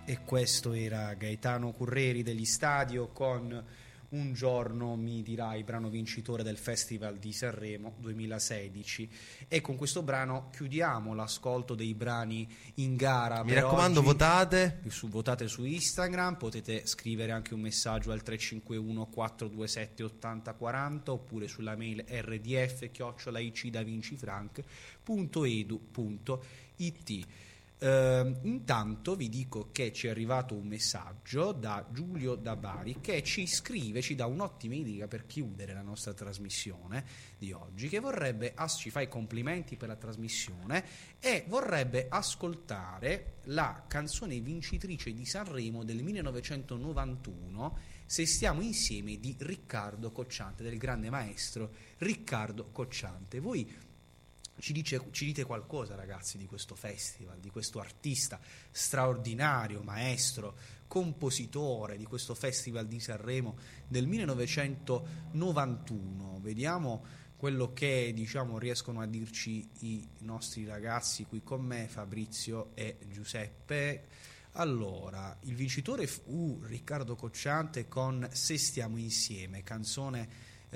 E questo era Gaetano Curreri degli Stadio con Un giorno mi dirai, brano vincitore del Festival di Sanremo 2016. E con questo brano chiudiamo l'ascolto dei brani in gara. Mi raccomando, oggi. Votate su Instagram, potete scrivere anche un messaggio al 351 427 8040 oppure sulla mail rdf@icdavincifranc.edu.it. Intanto vi dico che ci è arrivato un messaggio da Giulio da Bari che ci scrive, ci dà un'ottima idea per chiudere la nostra trasmissione di oggi, che ci fa i complimenti per la trasmissione e vorrebbe ascoltare la canzone vincitrice di Sanremo del 1991, Se stiamo insieme, di Riccardo Cocciante, del grande maestro Riccardo Cocciante. Voi ci dite qualcosa, ragazzi, di questo festival, di questo artista straordinario, maestro, compositore di questo festival di Sanremo del 1991. Vediamo quello che riescono a dirci i nostri ragazzi qui con me, Fabrizio e Giuseppe. Allora, il vincitore fu Riccardo Cocciante con Se stiamo insieme, canzone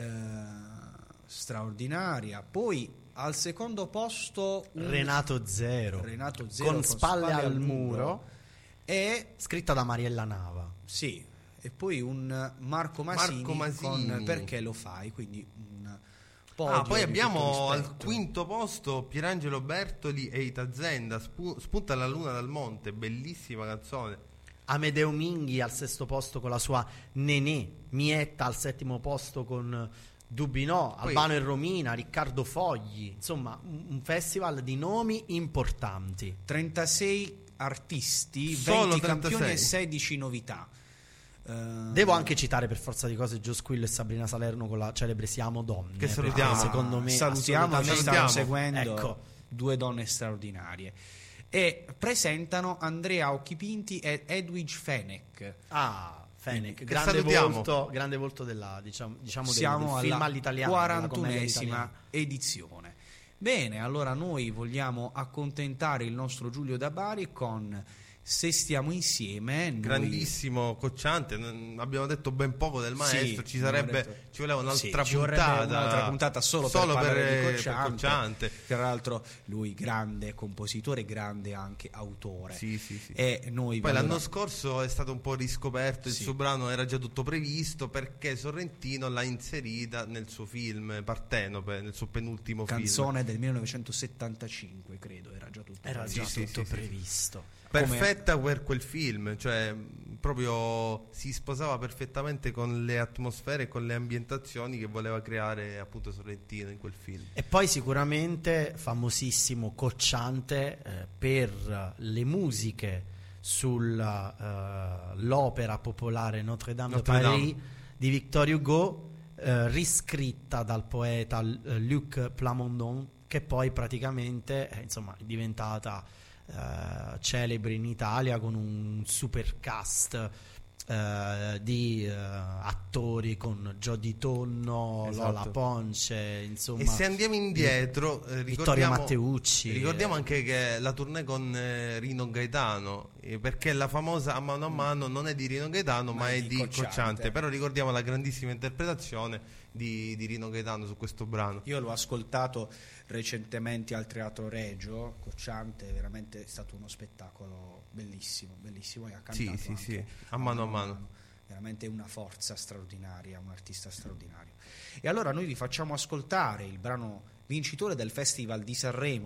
straordinaria. Poi al secondo posto Renato Zero con Spalle al muro, e scritta da Mariella Nava. Sì, e poi un Marco Masini con Perché lo fai, quindi un podio. Poi abbiamo al quinto posto Pierangelo Bertoli e Ita Zenda, Spunta la luna dal monte, bellissima canzone. Amedeo Minghi al sesto posto con la sua Nenè, Mietta al settimo posto con Dubinò, Albano e Romina, Riccardo Fogli, insomma un festival di nomi importanti. 36 artisti, solo 20 36. campioni e 16 novità. Devo anche citare per forza di cose Gio Squillo e Sabrina Salerno con la celebre Siamo Donne, che salutiamo. Secondo me salutiamo, ci stanno seguendo, ecco. Due donne straordinarie. E presentano Andrea Occhipinti e Edwige Fenech. Fenech, grande volto della diciamo siamo del film alla all'italiana, 41esima edizione. Bene, allora noi vogliamo accontentare il nostro Giulio da Bari con Se stiamo insieme. Grandissimo Cocciante, abbiamo detto ben poco del maestro, ci voleva un'altra puntata solo per parlare di Cocciante. Tra l'altro lui grande compositore, grande anche autore. Sì. E noi poi l'anno scorso è stato un po' riscoperto, il suo brano era già tutto previsto perché Sorrentino l'ha inserita nel suo film Partenope, nel suo penultimo canzone del 1975, credo, era già tutto previsto. Perfetta per quel film, cioè proprio si sposava perfettamente con le atmosfere e con le ambientazioni che voleva creare appunto Sorrentino in quel film. E poi sicuramente famosissimo Cocciante per le musiche sull'opera popolare Notre Dame de Paris di Victor Hugo, riscritta dal poeta Luc Plamondon, che poi praticamente è diventata celebre in Italia con un super cast di attori con Jody Tonno, Lola Ponce, insomma. E se andiamo indietro, Vittorio Matteucci, ricordiamo anche che la tournée con Rino Gaetano, perché la famosa A mano non è di Rino Gaetano ma è di Cocciante, però ricordiamo la grandissima interpretazione di Rino Gaetano su questo brano. Io l'ho ascoltato recentemente al Teatro Regio. Cocciante veramente è stato uno spettacolo bellissimo e ha cantato sì, a mano. Veramente una forza straordinaria, un artista straordinario. E allora noi vi facciamo ascoltare il brano vincitore del Festival di Sanremo